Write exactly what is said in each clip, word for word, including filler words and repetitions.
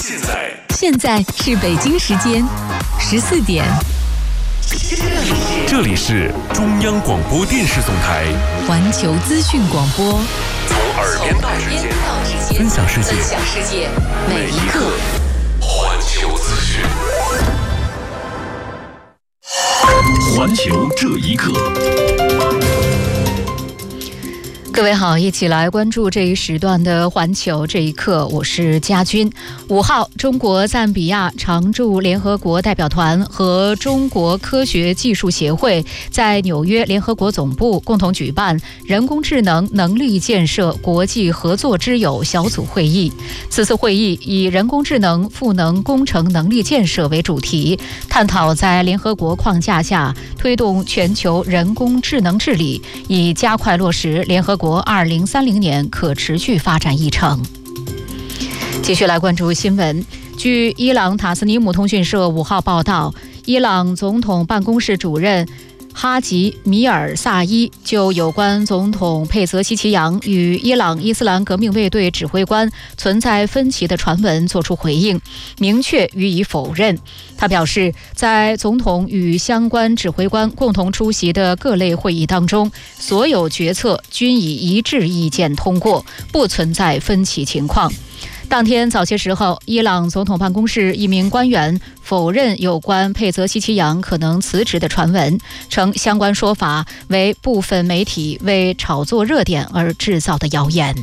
现在现在是北京时间十四点。 这里是中央广播电视总台环球资讯广播， 从耳边到指尖，分享世界，每一刻环球资讯。环球这一刻。 各位好，一起来关注这一时段的环球这一刻，我是佳君。五号，中国赞比亚常驻联合国代表团和中国科学技术协会在纽约联合国总部共同举办人工智能能力建设国际合作之友小组会议。此次会议以人工智能赋能工程能力建设为主题，探讨在联合国框架下推动全球人工智能治理，以加快落实联合国二零三零年可持续发展议程。继续来关注新闻。据伊朗塔斯尼姆通讯社五号报道，伊朗总统办公室主任哈吉米尔萨伊就有关总统佩泽西奇扬与伊朗伊斯兰革命卫队指挥官存在分歧的传闻作出回应，明确予以否认。他表示，在总统与相关指挥官共同出席的各类会议当中，所有决策均以一致意见通过，不存在分歧情况。当天早些时候，伊朗总统办公室一名官员否认有关佩泽西奇扬可能辞职的传闻，称相关说法为部分媒体为炒作热点而制造的谣言。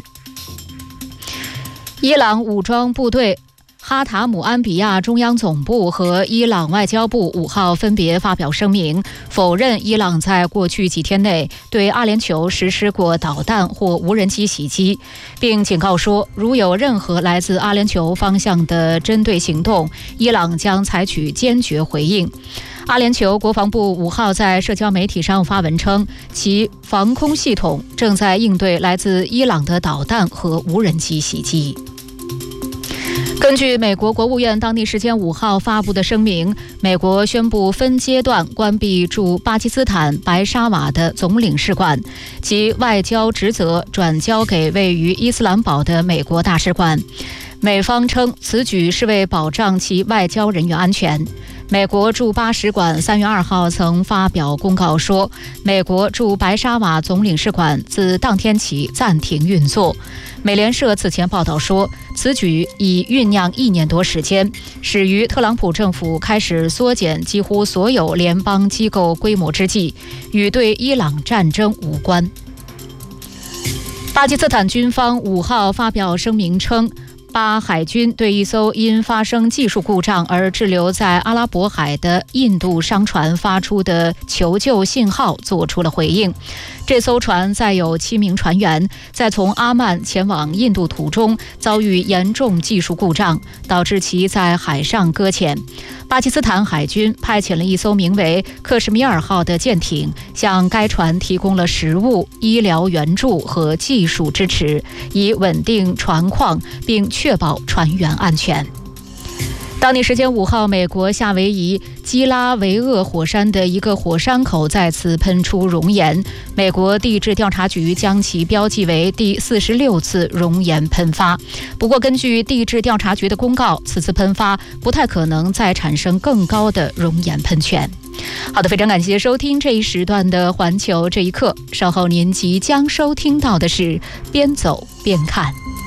伊朗武装部队哈塔姆安比亚中央总部和伊朗外交部五号分别发表声明，否认伊朗在过去几天内对阿联酋实施过导弹或无人机袭击，并警告说，如有任何来自阿联酋方向的针对行动，伊朗将采取坚决回应。阿联酋国防部五号在社交媒体上发文称，其防空系统正在应对来自伊朗的导弹和无人机袭击。根据美国国务院当地时间五号发布的声明，美国宣布分阶段关闭驻巴基斯坦白沙瓦的总领事馆，其外交职责转交给位于伊斯兰堡的美国大使馆。美方称此举是为保障其外交人员安全。美国驻巴使馆三月二号曾发表公告说，美国驻白沙瓦总领事馆自当天起暂停运作。美联社此前报道说，此举已酝酿一年多时间，始于特朗普政府开始缩减几乎所有联邦机构规模之际，与对伊朗战争无关。巴基斯坦军方五号发表声明称，巴海军对一艘因发生技术故障而滞留在阿拉伯海的印度商船发出的求救信号做出了回应。这艘船载有七名船员，在从阿曼前往印度途中遭遇严重技术故障，导致其在海上搁浅。巴基斯坦海军派遣了一艘名为克什米尔号的舰艇，向该船提供了食物、医疗援助和技术支持，以稳定船况并确保船员安全。当地时间五号，美国夏威夷基拉维厄火山的一个火山口再次喷出熔岩，美国地质调查局将其标记为第四十六次熔岩喷发。不过，根据地质调查局的公告，此次喷发不太可能再产生更高的熔岩喷泉。好的，非常感谢收听这一时段的环球这一刻，稍后您即将收听到的是边走边看。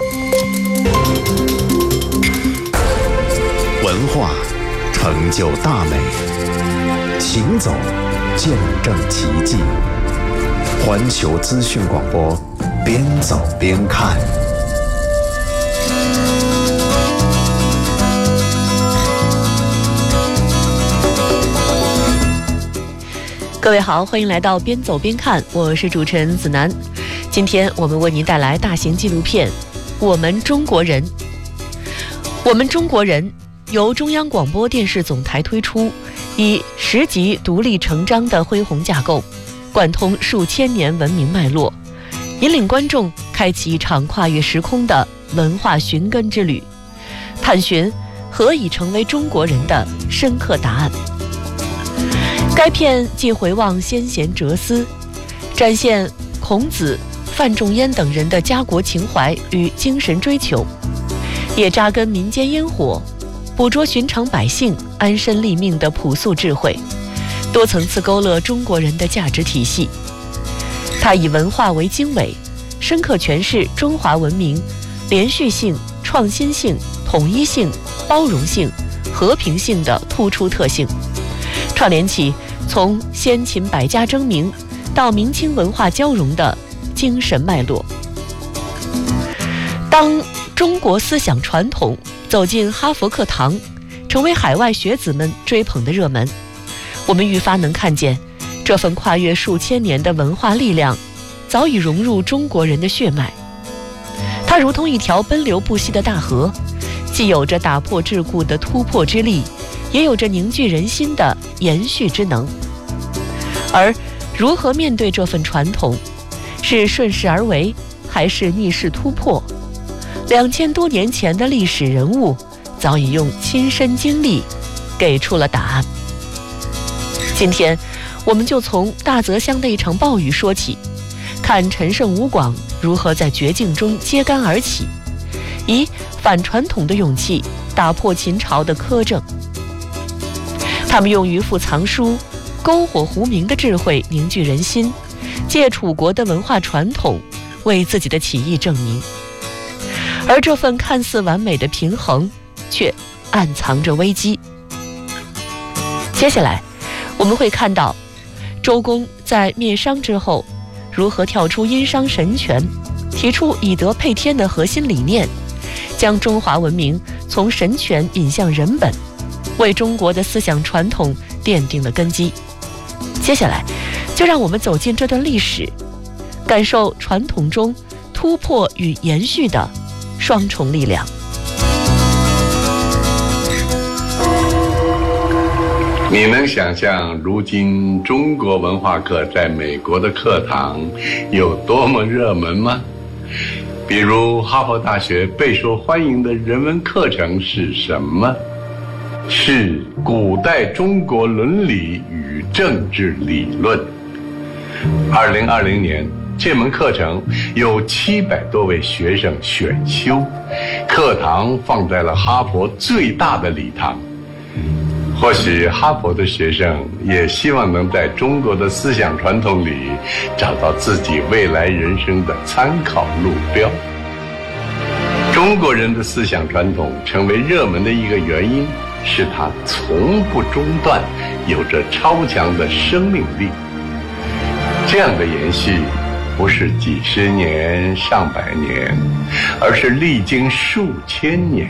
文化成就大美，行走见证奇迹。环球资讯广播，边走边看。 各位好，欢迎来到边走边看，我是主持人子楠。今天我们为您带来大型纪录片《我们中国人》。我们中国人由中央广播电视总台推出，以十集独立成章的恢宏架构，贯通数千年文明脉络，引领观众开启一场跨越时空的文化寻根之旅，探寻何以成为中国人的深刻答案。该片既回望先贤哲思，展现孔子、范仲淹等人的家国情怀与精神追求， 也扎根民间烟火，捕捉寻常百姓安身立命的朴素智慧，多层次勾勒中国人的价值体系。它以文化为经纬，深刻诠释中华文明连续性、创新性、统一性、包容性、和平性的突出特性，串联起从先秦百家争鸣到明清文化交融的精神脉络。当中国思想传统走进哈佛课堂，成为海外学子们追捧的热门，我们愈发能看见这份跨越数千年的文化力量早已融入中国人的血脉。它如同一条奔流不息的大河，既有着打破桎梏的突破之力，也有着凝聚人心的延续之能。而如何面对这份传统，是顺势而为，还是逆势突破？两千多年前的历史人物早已用亲身经历给出了答案。今天我们就从大泽乡的一场暴雨说起，看陈胜吴广如何在绝境中揭竿而起，以反传统的勇气打破秦朝的苛政。他们用渔父藏书、篝火狐鸣的智慧凝聚人心，借楚国的文化传统为自己的起义证明。而这份看似完美的平衡，却暗藏着危机。接下来我们会看到周公在灭商之后，如何跳出殷商神权，提出以德配天的核心理念，将中华文明从神权引向人本，为中国的思想传统奠定了根基。接下来就让我们走进这段历史，感受传统中突破与延续的双重力量。 你能想象如今中国文化课在美国的课堂有多么热门吗？比如哈佛大学备受欢迎的人文课程是什么？是古代中国伦理与政治理论。二零二零年这门课程有七百多位学生选修，课堂放在了哈佛最大的礼堂。或许哈佛的学生也希望能在中国的思想传统里找到自己未来人生的参考路标。中国人的思想传统成为热门的一个原因，是它从不中断，有着超强的生命力。这样的延续不是几十年、上百年，而是历经数千年。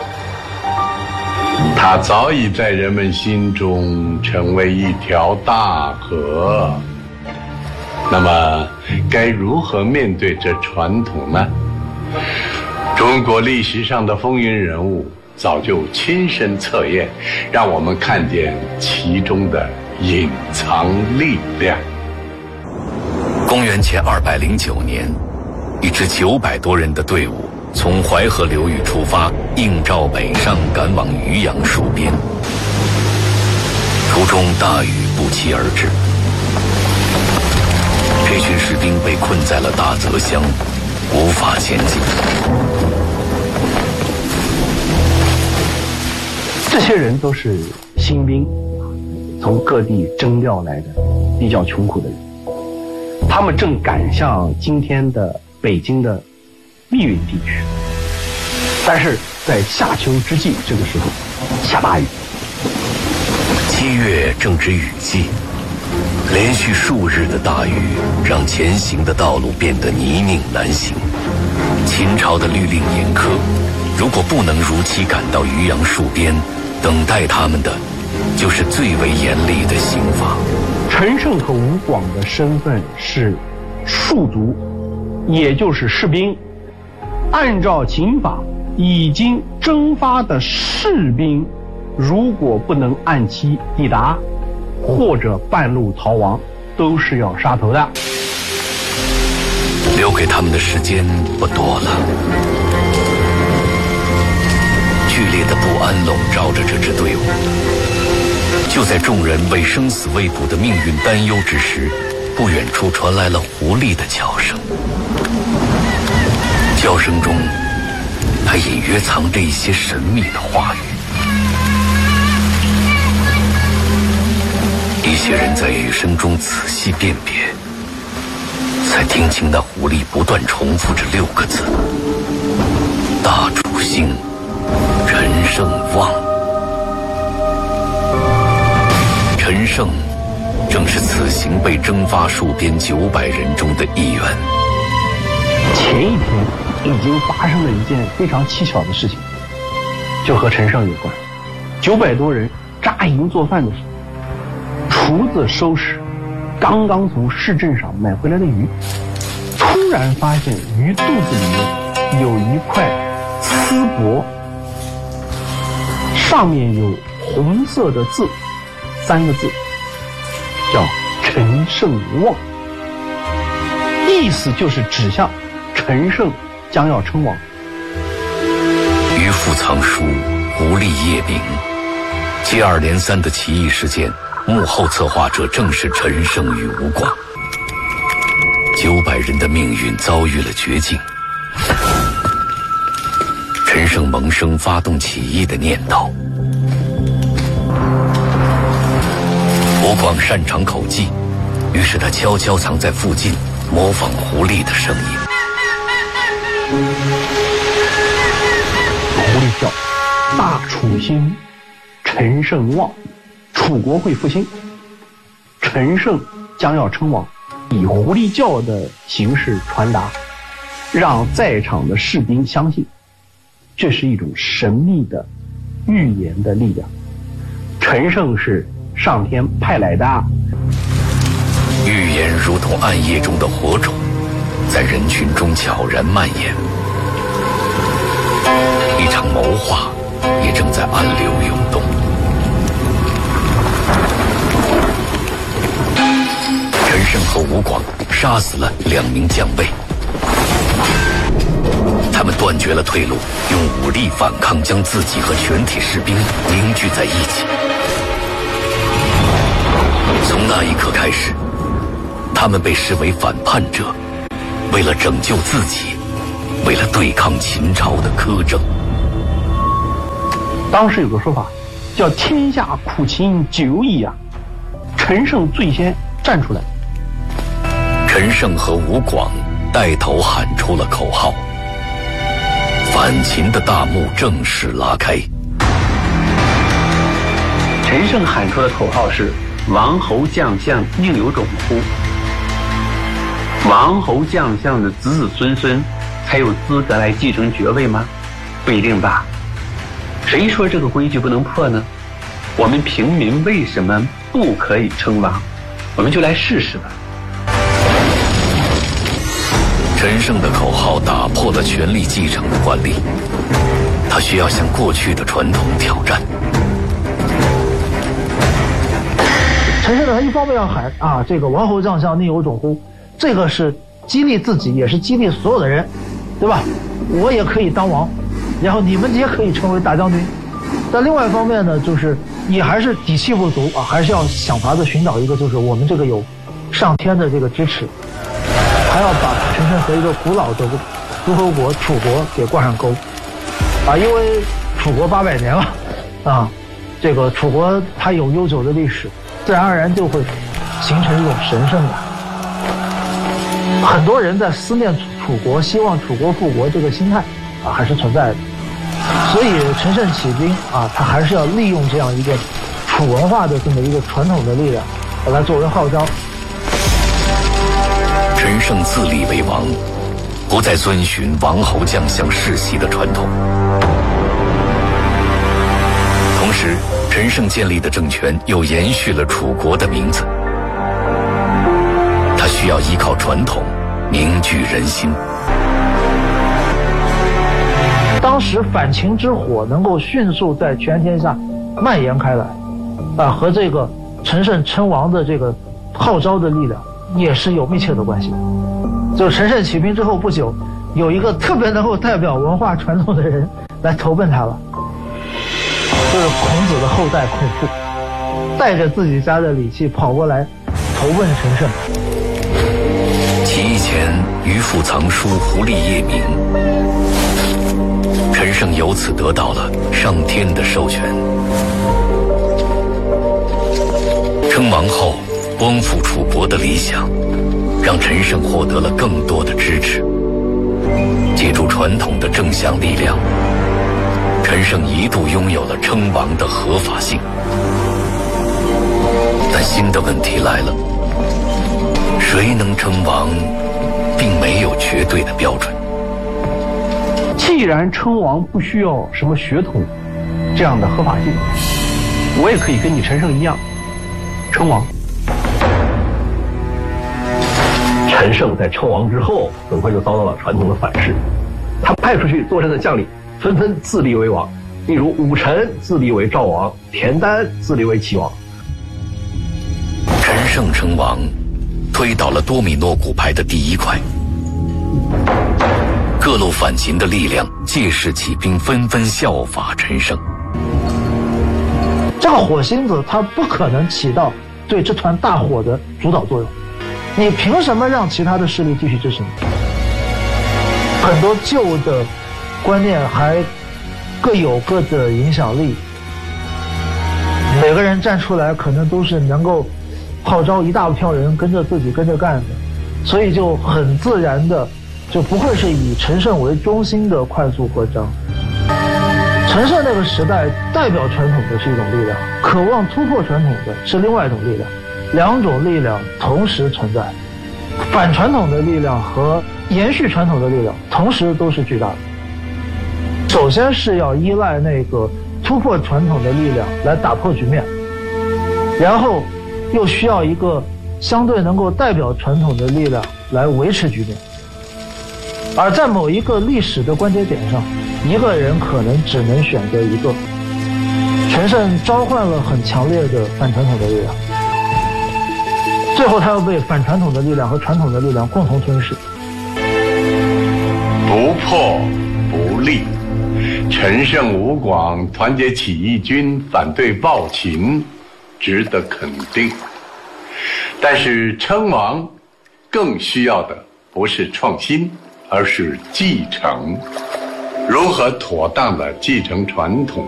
它早已在人们心中成为一条大河。那么，该如何面对这传统呢？中国历史上的风云人物早就亲身测验，让我们看见其中的隐藏力量。 公元前二百零九年，一支九百多人的队伍从淮河流域出发，应召北上，赶往渔阳戍边。途中大雨不期而至，这群士兵被困在了大泽乡，无法前进。 这些人都是新兵，从各地征调来的，比较穷苦的人。他们正赶向今天的北京的密云地区，但是在夏秋之际，这个时候下大雨。 七月正值雨季，连续数日的大雨让前行的道路变得泥泞难行。秦朝的律令严苛，如果不能如期赶到渔阳戍边，等待他们的就是最为严厉的刑罚。 陈胜和吴广的身份是戍卒，也就是士兵。按照秦法，已经征发的士兵，如果不能按期抵达，或者半路逃亡，都是要杀头的。 留给他们的时间不多了。剧烈的不安笼罩着这支队伍。就在众人为生死未卜的命运担忧之时，不远处传来了狐狸的叫声。叫声中它隐约藏着一些神秘的话语。一些人在雨声中仔细辨别，才听清那狐狸不断重复着六个字：大楚兴，陈胜旺。陈胜正是此行被征发戍边九百人中的一员。 前一天已经发生了一件非常蹊跷的事情，就和陈胜有关。九百多人扎营做饭的时候，厨子收拾刚刚从市镇上买回来的鱼，突然发现鱼肚子里面有一块丝帛，上面有红色的字，三个字，叫陈胜旺，意思就是指向陈胜将要称王。 渔父藏书，狐狸夜明，接二连三的起义事件，幕后策划者正是陈胜与吴广。九百人的命运遭遇了绝境。陈胜萌生发动起义的念头。吴广擅长口技，于是他悄悄藏在附近，模仿狐狸的声音。 狐狸叫：大楚兴，陈胜旺，楚国会复兴，陈胜将要称王。以狐狸叫的形式传达，让在场的士兵相信，这是一种神秘的预言的力量。陈胜是上天派来的。 预言如同暗夜中的火种，在人群中悄然蔓延。一场谋划也正在暗流涌动。陈胜和吴广杀死了两名将尉，他们断绝了退路，用武力反抗，将自己和全体士兵凝聚在一起。从那一刻开始，他们被视为反叛者，为了拯救自己，为了对抗秦朝的苛政。 当时有个说法叫天下苦秦久矣啊，陈胜最先站出来。 陈胜和吴广带头喊出了口号，反秦的大幕正式拉开。 陈胜喊出的口号是王侯将相宁有种乎？王侯将相的子子孙孙才有资格来继承爵位吗？不一定吧。谁说这个规矩不能破呢？我们平民为什么不可以称王？我们就来试试吧。 陈胜的口号打破了权力继承的惯例，他需要向过去的传统挑战。 陈胜呢，他一方面要喊啊，这个王侯将相宁有种乎，这个是激励自己，也是激励所有的人，对吧？我也可以当王，然后你们也可以成为大将军。但另外一方面呢，就是也还是底气不足啊，还是要想法子寻找一个，就是我们这个有上天的这个支持，还要把陈胜和一个古老的诸侯国楚国给挂上钩啊，因为楚国八百年了啊，这个楚国它有悠久的历史，自然而然就会形成一种神圣感。很多人在思念楚国，希望楚国复国这个心态啊，还是存在的。所以陈胜起兵啊，他还是要利用这样一个楚文化的这么一个传统的力量，来作为号召。 陈胜自立为王，不再遵循王侯将相世袭的传统。同时，陈胜建立的政权又延续了楚国的名字。他需要依靠传统凝聚人心。 当时反秦之火能够迅速在全天下蔓延开来，啊，和这个陈胜称王的这个号召的力量也是有密切的关系。就陈胜起兵之后不久，有一个特别能够代表文化传统的人来投奔他了，就是孔子的后代孔父，带着自己家的礼器跑过来投奔陈胜。 起义前，渔父藏书，狐狸夜明。陈胜由此得到了上天的授权。称王后光复楚国的理想，让陈胜获得了更多的支持。借助传统的正向力量，陈胜一度拥有了称王的合法性。但新的问题来了，谁能称王，并没有绝对的标准。 既然称王不需要什么血统这样的合法性，我也可以跟你陈胜一样称王。 陈胜在称王之后，很快就遭到了传统的反噬。他派出去作战的将领纷纷自立为王，例如武臣自立为赵王，田丹自立为齐王。 陈胜称王，推倒了多米诺骨牌的第一块。各路反秦的力量借势起兵，纷纷效法陈胜。 这个火星子它不可能起到对这团大火的主导作用，你凭什么让其他的势力继续支持你？很多旧的观念还各有各的影响力，每个人站出来可能都是能够号召一大票人跟着自己跟着干的，所以就很自然的就不会是以陈胜为中心的快速扩张。陈胜那个时代代表传统的是一种力量，渴望突破传统的是另外一种力量，两种力量同时存在，反传统的力量和延续传统的力量同时都是巨大的。首先是要依赖那个突破传统的力量来打破局面，然后又需要一个相对能够代表传统的力量来维持局面。而在某一个历史的关节点上，一个人可能只能选择一个。陈胜召唤了很强烈的反传统的力量，最后他要被反传统的力量和传统的力量共同吞噬。 不破不立，陈胜吴广团结起义军反对暴秦，值得肯定。但是称王更需要的不是创新，而是继承。如何妥当地继承传统，